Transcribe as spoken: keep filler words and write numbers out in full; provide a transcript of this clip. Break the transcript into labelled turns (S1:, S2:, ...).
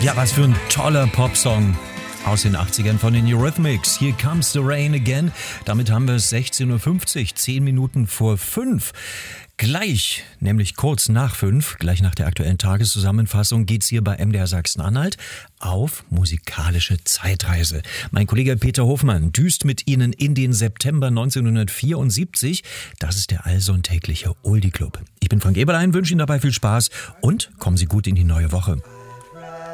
S1: Ja, was für ein toller Popsong aus den achtzigern von den Eurythmics. Here Comes the Rain Again. Damit haben wir es sechzehn Uhr fünfzig, zehn Minuten vor fünf. Gleich, nämlich kurz nach fünf, gleich nach der aktuellen Tageszusammenfassung, geht's hier bei M D R Sachsen-Anhalt auf musikalische Zeitreise. Mein Kollege Peter Hofmann düst mit Ihnen in den September neunzehnhundertvierundsiebzig. Das ist der allsonntägliche Oldie Club. Ich bin Frank Eberlein, wünsche Ihnen dabei viel Spaß und kommen Sie gut in die neue Woche.